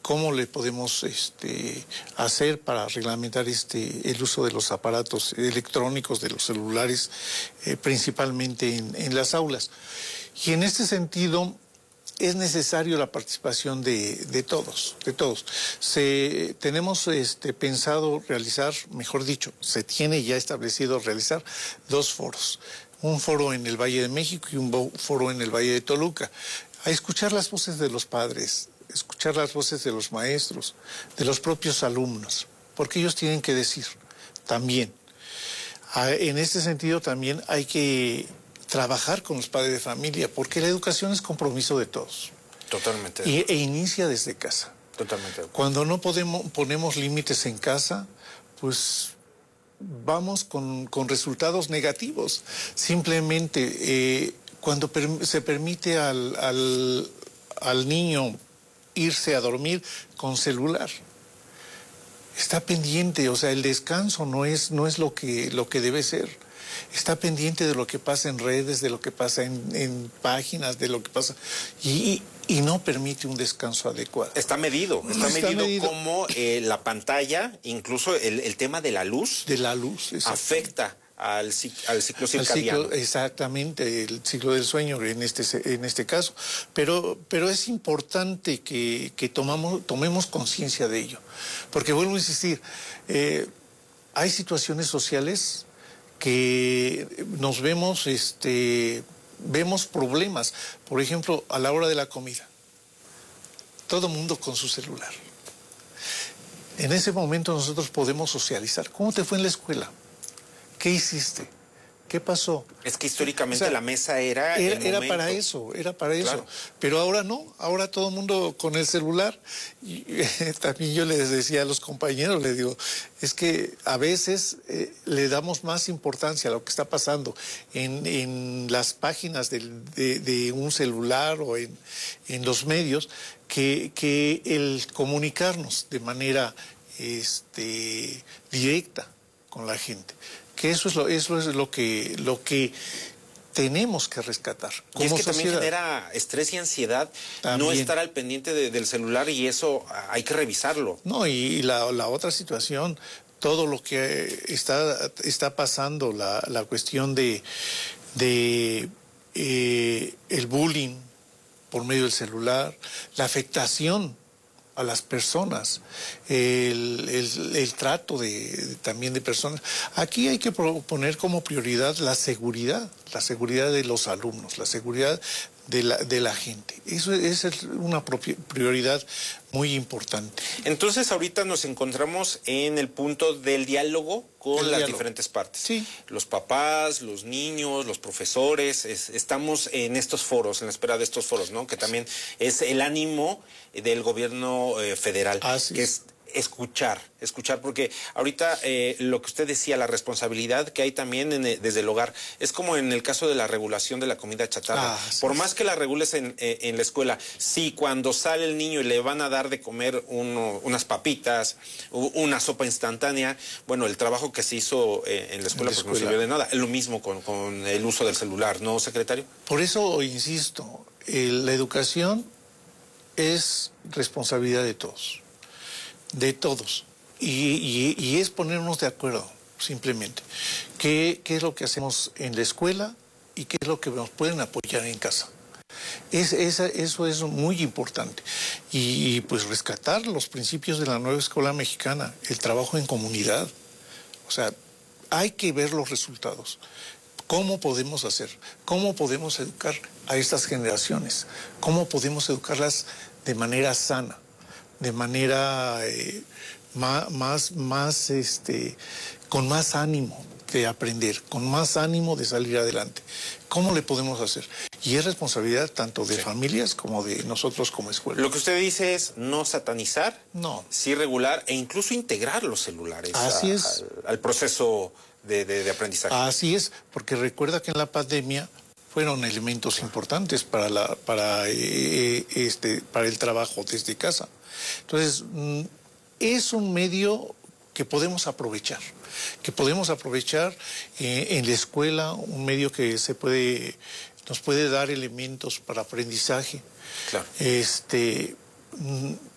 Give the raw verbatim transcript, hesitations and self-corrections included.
cómo le podemos este, hacer para reglamentar este, el uso de los aparatos electrónicos, de los celulares, eh, principalmente en, en las aulas. Y en este sentido es necesario la participación de, de todos, de todos. Se, tenemos este, pensado realizar, mejor dicho, se tiene ya establecido realizar dos foros. Un foro en el Valle de México y un foro en el Valle de Toluca. A escuchar las voces de los padres, escuchar las voces de los maestros, de los propios alumnos, porque ellos tienen que decir también. En este sentido también hay que trabajar con los padres de familia, porque la educación es compromiso de todos. Totalmente. Y, e inicia desde casa. Totalmente. Cuando no podemos, ponemos límites en casa, pues vamos con, con resultados negativos. Simplemente eh, cuando per, se permite al, al, al niño irse a dormir con celular, está pendiente, o sea, el descanso no es, no es lo que, lo que debe ser. Está pendiente de lo que pasa en redes, de lo que pasa en, en páginas, de lo que pasa, y, y no permite un descanso adecuado. Está medido, está, está medido, medido como eh, la pantalla, incluso el, el tema de la luz, de la luz afecta al, al ciclo circadiano. Al ciclo, exactamente, el ciclo del sueño en este, en este caso. Pero, pero es importante que, que tomamos, tomemos conciencia de ello. Porque vuelvo a insistir, eh, hay situaciones sociales que nos vemos, este, vemos problemas. Por ejemplo, a la hora de la comida. Todo mundo con su celular. En ese momento nosotros podemos socializar. ¿Cómo te fue en la escuela? ¿Qué hiciste? ¿Qué pasó? Es que históricamente o sea, la mesa era Era, el era para eso, era para eso. Claro. Pero ahora no, ahora todo el mundo con el celular. Y eh, también yo les decía a los compañeros, les digo, es que a veces eh, le damos más importancia a lo que está pasando en, en las páginas del, de, de un celular o en, en los medios que, que el comunicarnos de manera este, directa con la gente. Que eso es lo, eso es lo que, lo que tenemos que rescatar. Como y es que sociedad. También genera estrés y ansiedad también. No estar al pendiente de, del celular, y eso hay que revisarlo. No, y, y la, la otra situación, todo lo que está, está pasando, la, la cuestión de, de eh, el bullying por medio del celular, la afectación a las personas, el, el, el trato de, de, también de personas. Aquí hay que poner como prioridad la seguridad, la seguridad de los alumnos, la seguridad de la, de la gente. Eso es, es una prioridad muy importante. Entonces ahorita nos encontramos en el punto del diálogo con el las diálogo. diferentes partes. Sí. Los papás, los niños, los profesores, es, estamos en estos foros, en la espera de estos foros, ¿no? Que también es el ánimo del gobierno eh, federal. Así que es. es escuchar, escuchar, porque ahorita eh, lo que usted decía, la responsabilidad que hay también en, desde el hogar, es como en el caso de la regulación de la comida chatarra. Ah, Por sí, más que la regules en, en la escuela, si cuando sale el niño y le van a dar de comer uno, unas papitas, una sopa instantánea, bueno, el trabajo que se hizo en la escuela, en la pues escuela. no sirvió de nada. Lo mismo con, con el uso del celular, ¿no, secretario? Por eso, insisto, eh, la educación es responsabilidad de todos. De todos. Y, y, y es ponernos de acuerdo, simplemente. ¿Qué, ¿Qué es lo que hacemos en la escuela y qué es lo que nos pueden apoyar en casa? Es, esa, eso es muy importante. Y, y pues rescatar los principios de la nueva escuela mexicana, el trabajo en comunidad. O sea, hay que ver los resultados. ¿Cómo podemos hacer? ¿Cómo podemos educar a estas generaciones? ¿Cómo podemos educarlas de manera sana? De manera eh, más, más, más este, con más ánimo de aprender, con más ánimo de salir adelante. ¿Cómo le podemos hacer? Y es responsabilidad tanto de sí. familias como de nosotros como escuela. Lo que usted dice es no satanizar, no. sí regular e incluso integrar los celulares Así a, es. al, al proceso de, de, de aprendizaje. Así es, porque recuerda que en la pandemia fueron elementos importantes para, la, para, eh, este, para el trabajo desde casa. Entonces, es un medio que podemos aprovechar, que podemos aprovechar eh, en la escuela, un medio que se puede, nos puede dar elementos para aprendizaje. Claro. Este,